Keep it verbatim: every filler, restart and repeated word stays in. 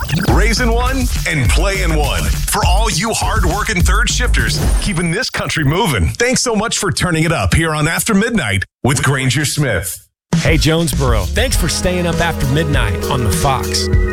Raising one and playing one. For all you hard-working third shifters, keeping this country moving. Thanks so much for turning it up here on After Midnight with Granger Smith. Hey, Jonesboro, thanks for staying up after midnight on The Fox.